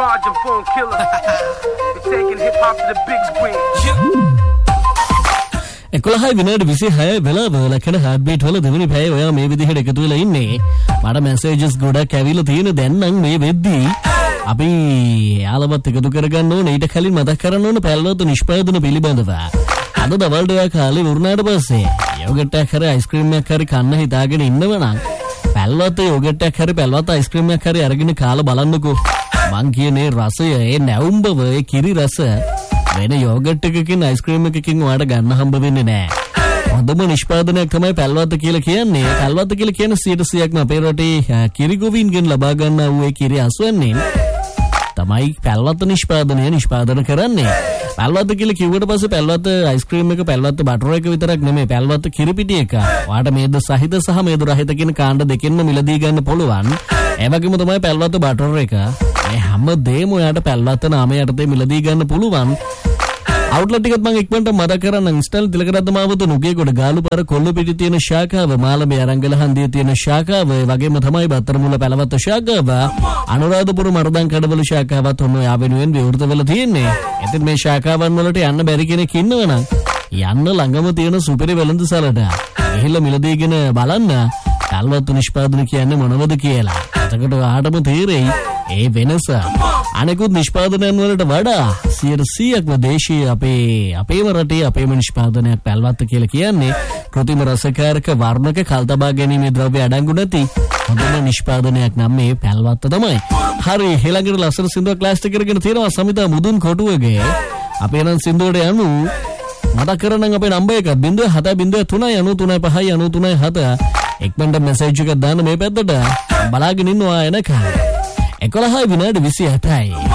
Margin Bone Killer. We're taking hip hop to the big screen. 11 විනාඩි 26 වෙලාව ලකන heart beat වල දෙවෙනි පැය ඔයා මේ විදිහට එකතු වෙලා ඉන්නේ. මට මැසේජස් ගොඩක් ඇවිල්ලා තියෙන දැන් නම් මේ වෙද්දී අපි යාළුවත් එකතු කරගන්න ඕනේ. ඊට කලින් මතක් කරන්න ඕනේ පැල්වත නිෂ්පාදන පිළිබඳව. අද දවල්ට ඔයා කාලේ වුණාට පස්සේ යෝගට් එකක් හරි අයිස්ක්‍රීම් එකක් හරි කන්න හිතාගෙන ඉන්නව නම් පැල්වත යෝගට් එකක් හරි පැල්වත අයිස්ක්‍රීම් එකක් හරි අරගෙන කාලා බලන්නකෝ. මං කියන්නේ රසය ඒ නැවුම්බව ඒ කිරි රස වෙන යෝගට් එකකින් අයිස්ක්‍රීම් එකකින් ඔයාලට ගන්න හම්බ වෙන්නේ නැහැ. හොඳම නිෂ්පාදනයක් තමයි පැල්වත කියලා කියන්නේ. පැල්වත කියලා කියන්නේ 100%ක්ම අපේ රටේ කිරි ගොවීන්ගෙන් ලබා ගන්නා වූ ඒ කිරි අස්වැන්නේ තමයි පැල්වත නිෂ්පාදන කරන්නේ. පැල්වත කියලා කිව්වට පස්සේ පැල්වත අයිස්ක්‍රීම් එක පැල්වත බටර් එක විතරක් නෙමෙයි පැල්වත කිරි පිටි එක. ඔයාලට මේද සහිත සහ මේද රහිත කියන කාණ්ඩ දෙකෙන්ම මිලදී ගන්න පුළුවන්. ඒ වගේම තමයි පැල්වත බටර් එක. මේ හැම දෙයක්ම ඔයාලට පැල්වත නාමය යටතේ මිලදී ගන්න පුළුවන්. අවුට්ලට් එකත් මම ඉක්මනට මතක් කරන්න ඉන්ස්ටාල් තිලකරද්ද මාවත නුගේගොඩ ගාලුපාර කොල්ලපිටි තියෙන ශාඛාව මාළඹේ අරංගල හන්දියේ තියෙන ශාඛාව වගේම තමයි බත්තරමුල්ල පැලවත්ත ශාඛාව අනුරාධපුර මරදන් කඩවල ශාඛාවත් ඔන්න ඔයා වෙනුවෙන් විවෘත වෙලා තියෙන්නේ. ඉතින් මේ ශාඛාවන් වලට යන්න බැරි කෙනෙක් ඉන්නවනම් යන්න ළඟම තියෙන සුපිරි වෙළඳසලට ගිහිල්ලා මිලදීගෙන බලන්න පැල්වත නිෂ්පාදන කියන්නේ මොනවද කියලා. එතකොට ඔයාටම තේරෙයි ඒ වෙනස. අනෙකුත් නිෂ්පාදනයන් වලට වඩා 100%ක්ම දේශීය අපේම රටේ අපේම නිෂ්පාදනයක් පැල්වත්ත කියලා කියන්නේ. කෘත්‍රිම රසකාරක වර්ණක කල්තබා ගැනීමේ ද්‍රව්‍ය අඩංගු නැති හොඳම නිෂ්පාදනයක් නම් මේ පැල්වත්ත තමයි. හරි හෙළඟට ලස්සන සින්දුවක් ක්ලාස් එක කරගෙන තියෙනවා සමිතා මුදුන් කොටුවගේ. අපේ නම් සින්දුවට යනු මතක් කරනම් අපේ නම්බර් එක 0703935993 එක්මන්ට මැසේජ් එකක් දාන්න මේ පැත්තට බලාගෙන ඉන්නවා එනකන්. 11 විනාඩි 27යි.